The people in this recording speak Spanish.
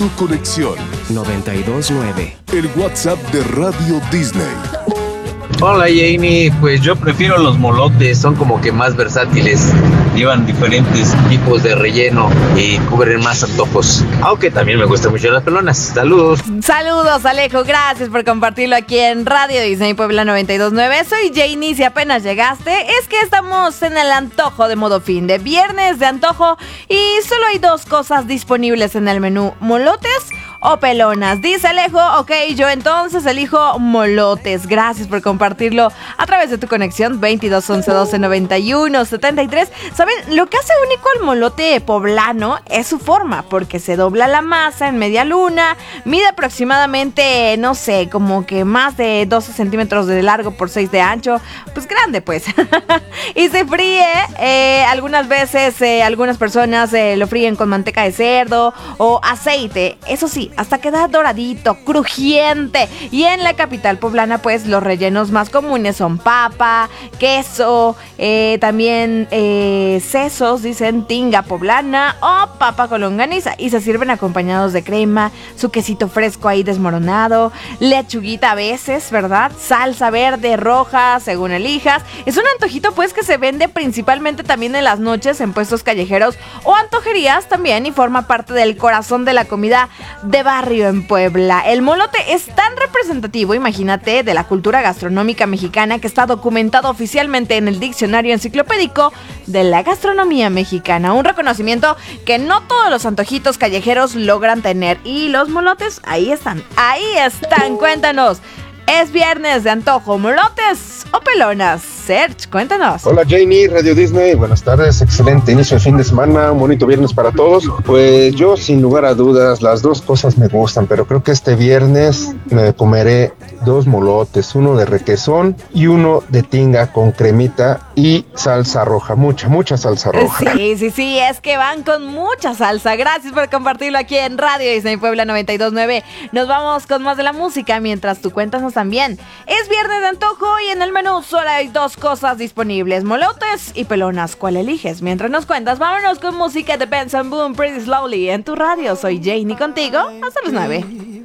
tu conexión. 92.9. El WhatsApp de Radio Disney. Hola Jamie, pues yo prefiero los molotes, son como que más versátiles, llevan diferentes tipos de relleno y cubren más antojos, aunque también me gustan mucho las pelonas. Saludos. Saludos Alejo, gracias por compartirlo aquí en Radio Disney Puebla 92.9. Soy Jamie, si apenas llegaste, es que estamos en el antojo de modo fin de viernes de antojo y solo hay dos cosas disponibles en el menú: molotes o pelonas. Dice Alejo, ok, yo entonces elijo molotes. Gracias por compartirlo a través de tu conexión 22 11 12 91 73. ¿Saben? Lo que hace único al molote poblano es su forma, porque se dobla la masa en media luna, mide aproximadamente, no sé, como que más de 12 centímetros de largo por 6 de ancho, pues grande pues. Y se fríe, algunas veces algunas personas lo fríen con manteca de cerdo o aceite, eso sí, hasta queda doradito, crujiente. Y en la capital poblana pues los rellenos más comunes son papa, queso, también sesos, dicen tinga poblana o papa con longaniza, y se sirven acompañados de crema, su quesito fresco ahí desmoronado, lechuguita a veces, ¿verdad? Salsa verde, roja, según elijas. Es un antojito pues que se vende principalmente también en las noches en puestos callejeros o antojerías también, y forma parte del corazón de la comida de barrio en Puebla. El molote es tan representativo, imagínate, de la cultura gastronómica mexicana, que está documentado oficialmente en el Diccionario Enciclopédico de la Gastronomía Mexicana. Un reconocimiento que no todos los antojitos callejeros logran tener. Y los molotes, ahí están. Cuéntanos, ¿es viernes de antojo, molotes o pelonas? Serge, cuéntanos. Hola Janie, Radio Disney, buenas tardes, excelente inicio de fin de semana, un bonito viernes para todos. Pues yo sin lugar a dudas las dos cosas me gustan, pero creo que este viernes me comeré dos molotes, uno de requesón y uno de tinga con cremita y salsa roja, mucha salsa roja. Sí, es que van con mucha salsa. Gracias por compartirlo aquí en Radio Disney Puebla 92.9. Nos vamos con más de la música mientras tú cuéntanos también. Es viernes de antojo y en el menú solo hay dos cosas disponibles: molotes y pelonas. ¿Cuál eliges? Mientras nos cuentas, vámonos con música de Benson Boone, Pretty Slowly en tu radio. Soy Janie contigo hasta las 9.